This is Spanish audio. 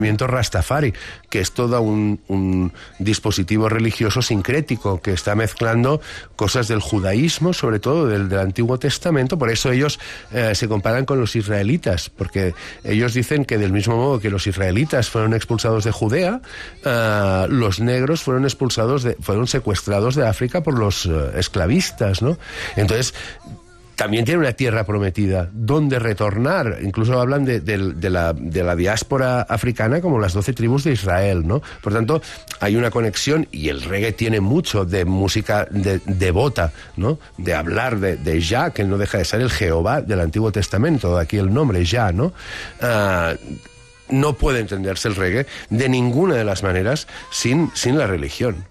movimiento Rastafari, que es todo un dispositivo religioso sincrético que está mezclando cosas del judaísmo, sobre todo del Antiguo Testamento. Por eso ellos se comparan con los israelitas, porque ellos dicen que del mismo modo que los israelitas fueron expulsados de Judea, los negros fueron secuestrados de África por los esclavistas, ¿no? Entonces, también tiene una tierra prometida donde retornar. Incluso hablan de la diáspora africana como las 12 tribus de Israel, ¿no? Por tanto, hay una conexión, y el reggae tiene mucho de música devota, ¿no? De hablar de Jah, que no deja de ser el Jehová del Antiguo Testamento, aquí el nombre Jah, ¿no? No puede entenderse el reggae de ninguna de las maneras sin la religión.